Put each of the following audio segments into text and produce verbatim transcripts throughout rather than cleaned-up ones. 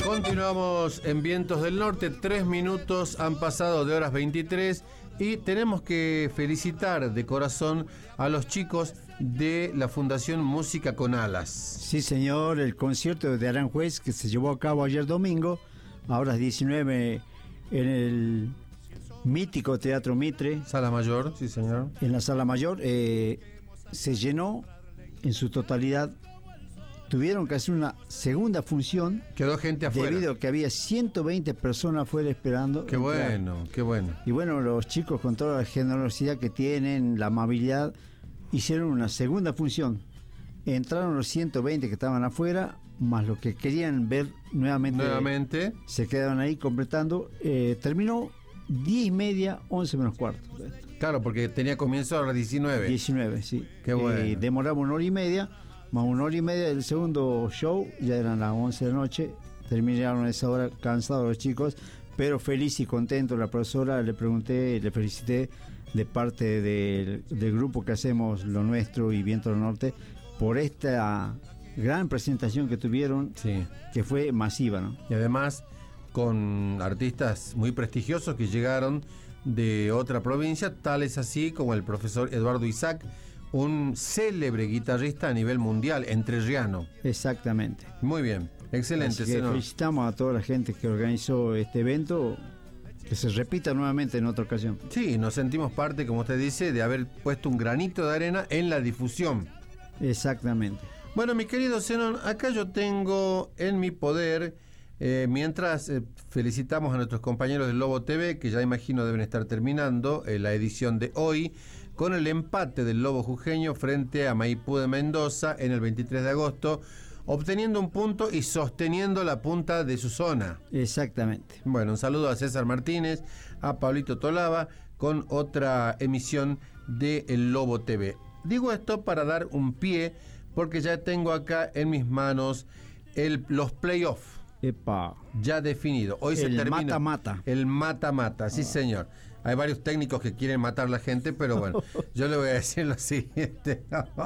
Continuamos en Vientos del Norte, tres minutos han pasado de horas veintitrés y tenemos que felicitar de corazón a los chicos de la Fundación Música con Alas. Sí, señor, el concierto de Aranjuez que se llevó a cabo ayer domingo, a horas diecinueve, en el mítico Teatro Mitre. Sala Mayor, sí, señor. En la Sala Mayor, eh, se llenó en su totalidad. Tuvieron que hacer una segunda función. Quedó gente afuera. Debido a que había ciento veinte personas afuera esperando. Qué entrar. bueno, qué bueno. Y bueno, los chicos con toda la generosidad que tienen, la amabilidad, hicieron una segunda función. Entraron los ciento veinte que estaban afuera, más los que querían ver nuevamente. Nuevamente. Se quedaron ahí completando. Eh, terminó diez y media, once menos cuarto. Claro, porque tenía comienzo a las diecinueve. diecinueve, sí. Qué bueno. Eh, demoraba una hora y media. Más una hora y media del segundo show, ya eran las once de la noche, terminaron a esa hora cansados los chicos, pero feliz y contento. La profesora le pregunté, le felicité de parte del, del grupo que hacemos Lo Nuestro y Viento del Norte por esta gran presentación que tuvieron, sí, que fue masiva, ¿no? Y además con artistas muy prestigiosos que llegaron de otra provincia, tales así como el profesor Eduardo Isaac, un célebre guitarrista a nivel mundial, entrerriano. Exactamente. Muy bien, excelente. Así que felicitamos a toda la gente que organizó este evento, que se repita nuevamente en otra ocasión. Sí, nos sentimos parte, como usted dice, de haber puesto un granito de arena en la difusión. Exactamente. Bueno, mi querido Zenón, acá yo tengo en mi poder, eh, mientras eh, felicitamos a nuestros compañeros del Lobo T V, que ya imagino deben estar terminando eh, la edición de hoy, con el empate del Lobo Jujeño frente a Maipú de Mendoza en el veintitrés de agosto, obteniendo un punto y sosteniendo la punta de su zona. Exactamente. Bueno, un saludo a César Martínez, a Pablito Tolaba, con otra emisión de El Lobo T V. Digo esto para dar un pie, porque ya tengo acá en mis manos el, los playoffs. Epa. Ya definido. Hoy se el termina. El mata-mata. El mata-mata, sí, ah. señor. Hay varios técnicos que quieren matar a la gente, pero bueno, yo le voy a decir lo siguiente.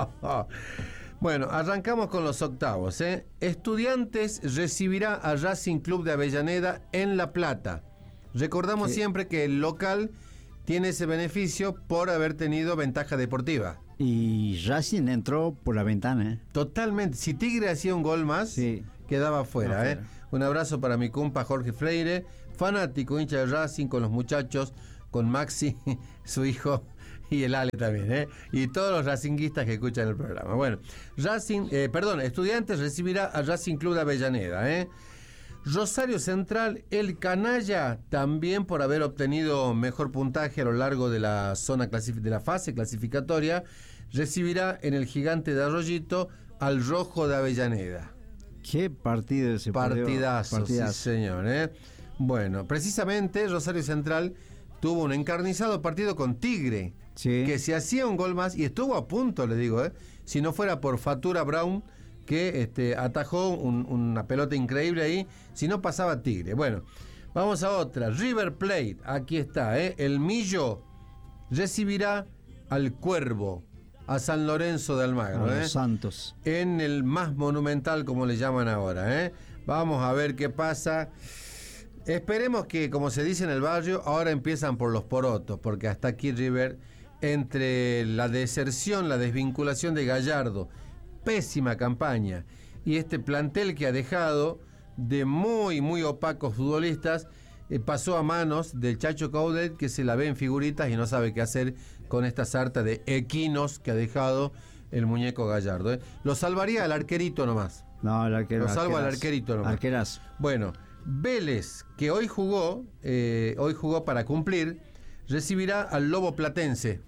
Bueno, arrancamos con los octavos, ¿eh? Estudiantes recibirá a Racing Club de Avellaneda en La Plata. Recordamos sí. siempre que el local tiene ese beneficio por haber tenido ventaja deportiva. Y Racing entró por la ventana, ¿eh? Totalmente. Si Tigre hacía un gol más, sí. quedaba afuera, no, ¿eh? Un abrazo para mi compa Jorge Freire, fanático, hincha de Racing, con los muchachos, con Maxi, su hijo, y el Ale también, ¿eh? Y todos los racinguistas que escuchan el programa. Bueno, Racing, eh, perdón, Estudiantes recibirá a Racing Club de Avellaneda, ¿eh? Rosario Central, el canalla, también por haber obtenido mejor puntaje a lo largo de la zona clasific- de la fase clasificatoria, recibirá en el Gigante de Arroyito al Rojo de Avellaneda. Qué partido ese partidazo, partidazo, sí señor, ¿eh? Bueno, precisamente Rosario Central tuvo un encarnizado partido con Tigre, sí. que se hacía un gol más y estuvo a punto, le digo, ¿eh? Si no fuera por Fatura Brown, que este, atajó un, una pelota increíble ahí, si no pasaba Tigre. Bueno, vamos a otra. River Plate, aquí está, ¿eh? El Millo recibirá al Cuervo, a San Lorenzo de Almagro, a ¿eh? los Santos. En el más monumental, como le llaman ahora, ¿eh? Vamos a ver qué pasa. Esperemos que, como se dice en el barrio, ahora empiezan por los porotos, porque hasta aquí River, entre la deserción, la desvinculación de Gallardo, pésima campaña, y este plantel que ha dejado de muy, muy opacos futbolistas, eh, pasó a manos del Chacho Coudet, que se la ve en figuritas y no sabe qué hacer con esta sarta de equinos que ha dejado el muñeco Gallardo, ¿eh? Lo salvaría al arquerito nomás. No, el arquero. Lo salvo arquerazo, al arquerito nomás. Arquerazo. Bueno, Vélez, que hoy jugó, eh, hoy jugó para cumplir, recibirá al Lobo Platense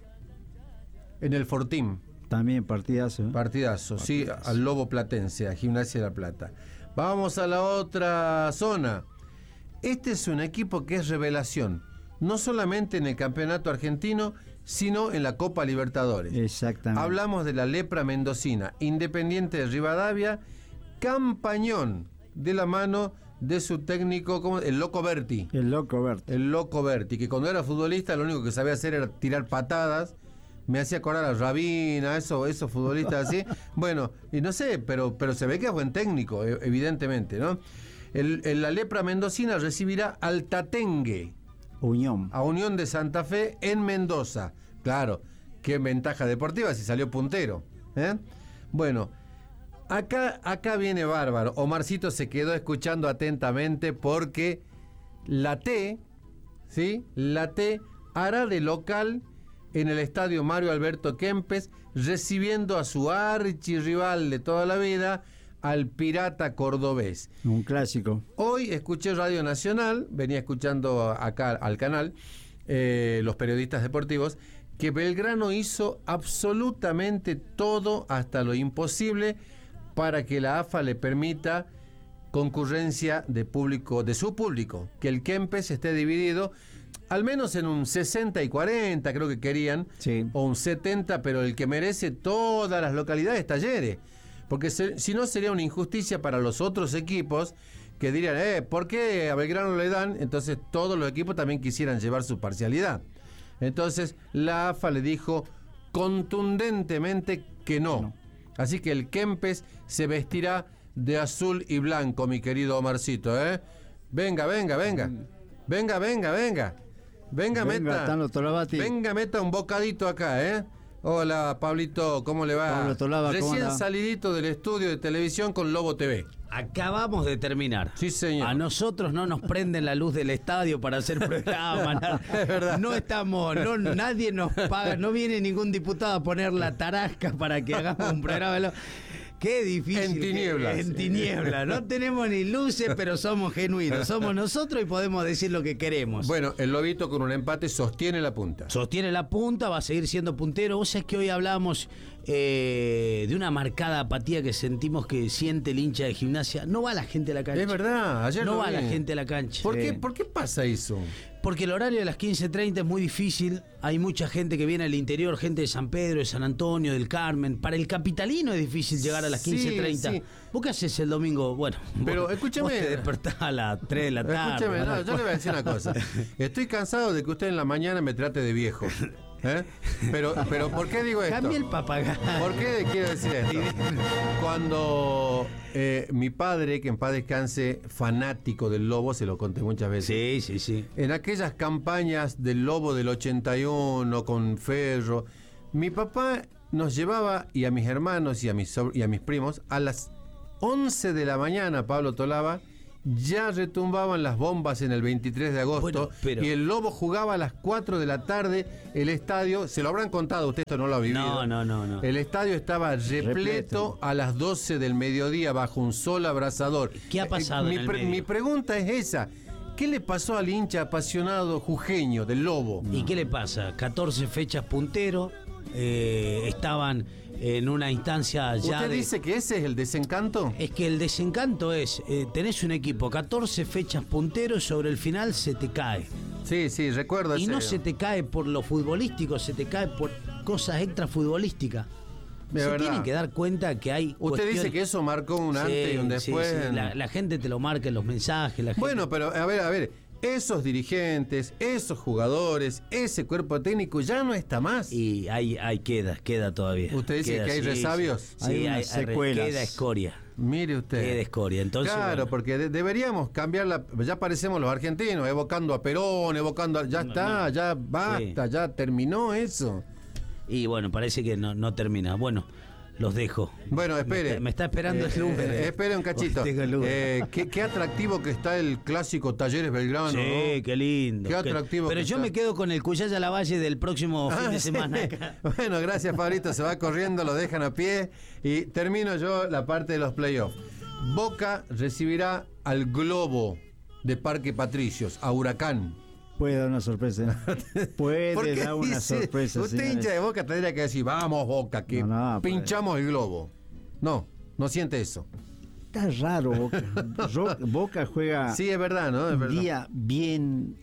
en el Fortín. También partidazo. ¿eh? Partidazo, partidazo, sí, al Lobo Platense, a Gimnasia de La Plata. Vamos a la otra zona. Este es un equipo que es revelación, no solamente en el campeonato argentino, sino en la Copa Libertadores. Exactamente. Hablamos de la lepra mendocina, Independiente de Rivadavia, campañón de la mano de su técnico, ¿cómo? el Loco Berti. El Loco Berti. El Loco Berti, que cuando era futbolista lo único que sabía hacer era tirar patadas. Me hacía acordar a Rabina, eso, esos futbolistas así. Bueno, y no sé, pero, pero se ve que es buen técnico, evidentemente, ¿no? El, el, la Lepra mendocina recibirá al Tatengue. Unión. A Unión de Santa Fe en Mendoza. Claro, qué ventaja deportiva si salió puntero. ¿eh? Bueno, acá, acá viene bárbaro. Omarcito se quedó escuchando atentamente porque la T, ¿sí? La T hará de local en el estadio Mario Alberto Kempes, recibiendo a su archirrival de toda la vida, al Pirata Cordobés. Un clásico. Hoy escuché Radio Nacional, venía escuchando acá al canal, eh, los periodistas deportivos, que Belgrano hizo absolutamente todo, hasta lo imposible, para que la A F A le permita concurrencia de público, de su público, que el Kempes esté dividido al menos en un sesenta y cuarenta, creo que querían, sí. o un setenta, pero el que merece todas las localidades, Talleres. Porque se, si no sería una injusticia para los otros equipos que dirían, eh, ¿por qué a Belgrano le dan? Entonces todos los equipos también quisieran llevar su parcialidad. Entonces la A F A le dijo contundentemente que no. no. Así que el Kempes se vestirá de azul y blanco, mi querido Omarcito, ¿eh? Venga, venga, venga. Venga, venga, venga. Venga, venga meta. Venga, meta un bocadito acá, ¿eh? Hola, Pablito, ¿cómo le va? Pablo Tolaba, Recién salidito del estudio de televisión con Lobo T V. Acabamos de terminar. Sí, señor. A nosotros no nos prenden la luz del estadio para hacer programa. Nada. Es verdad. No estamos, no, nadie nos paga, no viene ningún diputado a poner la tarasca para que hagamos un programa. Qué difícil. En tinieblas. En tinieblas. No tenemos ni luces, pero somos genuinos. Somos nosotros y podemos decir lo que queremos. Bueno, el Lobito con un empate sostiene la punta. Sostiene la punta, va a seguir siendo puntero. Vos sabés que hoy hablábamos eh, de una marcada apatía que sentimos que siente el hincha de Gimnasia. No va la gente a la cancha. Es verdad, ayer No lo va vi. la gente a la cancha. ¿Por, sí. qué, ¿Por qué pasa eso? Porque el horario de las quince treinta es muy difícil. Hay mucha gente que viene al interior, gente de San Pedro, de San Antonio, del Carmen. Para el capitalino es difícil llegar a las quince treinta. Sí, sí. ¿Vos qué haces el domingo? Bueno, pero vos, escúchame. Vos te despertás a las tres de la tarde. Escúchame, no, yo le voy a decir una cosa. Estoy cansado de que usted en la mañana me trate de viejo. ¿Eh? Pero, pero ¿por qué digo esto? Cambia el papagayo. ¿Por qué quiero decir esto? Cuando eh, mi padre, que en paz descanse, fanático del Lobo, se lo conté muchas veces. Sí, sí, sí. En aquellas campañas del Lobo del ochenta y uno con Ferro, mi papá nos llevaba, y a mis hermanos y a mis, y a mis primos, a las once de la mañana, Pablo Tolaba, ya retumbaban las bombas en el veintitrés de agosto, bueno, pero... y el Lobo jugaba a las cuatro de la tarde. El estadio, se lo habrán contado, usted esto no lo ha vivido. No, no, no, no. El estadio estaba repleto, repleto a las doce del mediodía bajo un sol abrasador. ¿Qué ha pasado? Eh, mi, en el pre- medio? mi pregunta es esa. ¿Qué le pasó al hincha apasionado jujeño del Lobo? ¿Y qué le pasa? catorce fechas puntero, eh, estaban en una instancia ya. ¿Usted de... dice que ese es el desencanto? Es que el desencanto es, eh, tenés un equipo, catorce fechas punteros, sobre el final se te cae. Sí, sí, recuerdo Y ese... no se te cae por lo futbolístico, se te cae por cosas extrafutbolísticas. De se verdad. tienen que dar cuenta que hay. Usted cuestiones... dice que eso marcó un sí, antes y un después. Sí, sí. La, la gente te lo marca en los mensajes. La gente... Bueno, pero a ver, a ver. Esos dirigentes, esos jugadores, ese cuerpo técnico ya no está más. Y hay, hay queda, queda todavía. ¿Usted dice queda, que hay sí, resabios? Sí, sí, hay, hay secuelas. Queda escoria. Mire usted. Queda escoria. Entonces, claro, bueno. porque de- deberíamos cambiar la... Ya parecemos los argentinos, evocando a Perón, evocando a... Ya No, está, no. ya basta, Sí. ya terminó eso. Y bueno, parece que no, no termina. Bueno, los dejo. Bueno, espere. Me está, me está esperando Eh, el Uber. eh, espere un cachito. Tengo el Uber. Eh, qué, qué atractivo que está el clásico Talleres Belgrano. Sí, ¿no? qué lindo. Qué atractivo Pero que yo está. me quedo con el Cuyaya Lavalle del próximo fin Ah, de sí. semana. Acá. Bueno, gracias, Pablito. Se va corriendo, lo dejan a pie. Y termino yo la parte de los playoffs. Boca recibirá al Globo de Parque Patricios, a Huracán. Puede dar una sorpresa. Puede ¿Por qué dar una dice? sorpresa. Usted señores. hincha de Boca tendría que decir, vamos Boca, que No, no, pinchamos el globo. No, no siente eso. Está raro Boca. Ro- Boca juega Sí, es verdad, ¿no? Es un verdad. día bien,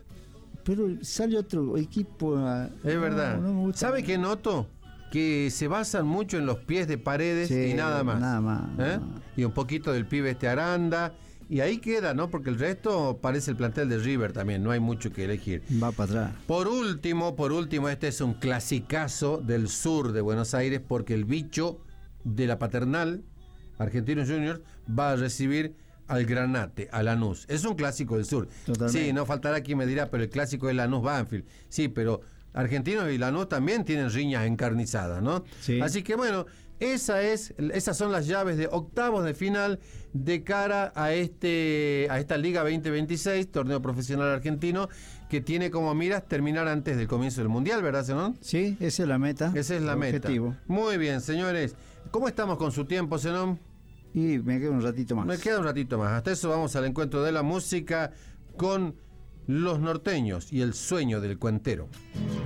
pero sale otro equipo. a- Es no, verdad. no me gusta. ¿Sabe qué noto? Que se basan mucho en los pies de Paredes Sí, y nada más. nada más, ¿Eh? nada más. Y un poquito del pibe este Aranda. Y ahí queda, ¿no? Porque el resto parece el plantel de River también. No hay mucho que elegir. Va para atrás. Por último, por último, este es un clasicazo del sur de Buenos Aires porque el bicho de la Paternal, Argentinos Juniors, va a recibir al Granate, a Lanús. Es un clásico del sur. Totalmente. Sí, no faltará quien me dirá, pero el clásico es Lanús-Banfield. Sí, pero Argentinos y Lanús también tienen riñas encarnizadas, ¿no? Sí. Así que bueno, esa es, esas son las llaves de octavos de final de cara a este a esta Liga veinte veintiséis, torneo profesional argentino, que tiene como miras terminar antes del comienzo del Mundial, ¿verdad, Zenón? Sí, esa es la meta. Esa es la meta. Objetivo. Muy bien, señores. ¿Cómo estamos con su tiempo, Zenón? Y me queda un ratito más. Me queda un ratito más. Hasta eso vamos al encuentro de la música con Los Norteños y el sueño del cuentero.